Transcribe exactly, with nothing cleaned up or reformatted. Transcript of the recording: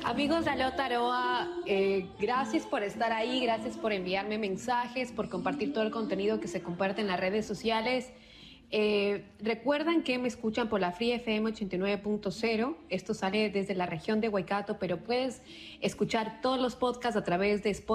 Amigos de Aló Taroa, eh, gracias por estar ahí, gracias por enviarme mensajes, por compartir todo el contenido que se comparte en las redes sociales. Eh, recuerdan que me escuchan por la Free F M ochenta y nueve punto cero. Esto sale desde la región de Waikato, pero puedes escuchar todos los podcasts a través de Spotify.